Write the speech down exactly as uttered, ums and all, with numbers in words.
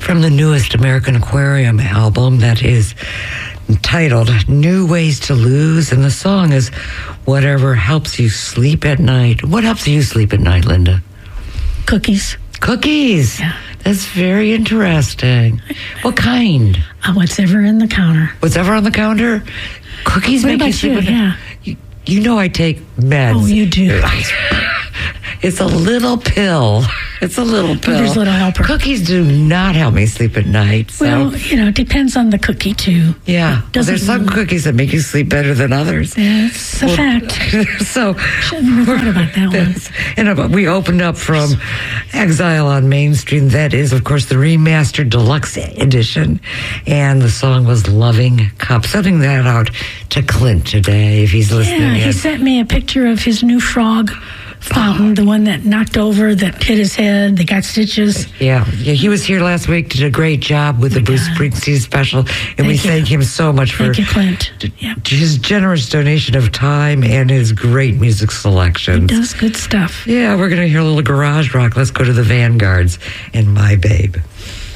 from the newest American Aquarium album that is titled New Ways to Lose, and the song is Whatever Helps You Sleep at Night. What helps you sleep at night, Linda? Cookies. Cookies? Yeah. That's very interesting. What kind? Uh, what's ever in the counter. What's ever on the counter? Cookies What make about you sleep you? at night? Yeah. You, you know I take meds. Oh, you do. It's a little pill. It's a little pill. There's a little helper. Cookies do not help me sleep at night. So. Well, you know, it depends on the cookie, too. Yeah. Well, Doesn't there's some cookies that make you sleep better than others. It's a Well, fact. So, Shouldn't have thought about that one. and uh, we opened up from Exile on Main Street. That is, of course, the remastered deluxe edition. And the song was Loving Cup. Sending that out to Clint today, if he's listening Yeah, in. he sent me a picture of his new frog fountain, the one that knocked over, that hit his head, they got stitches. Yeah, yeah, he was here last week, did a great job with the Bruce Springsteen special, and Thank we you. thank him so much for Thank you, Clint. Yep. his generous donation of time and his great music selection. Does good stuff. Yeah, we're going to hear a little garage rock. Let's go to the Vanguards and My Babe.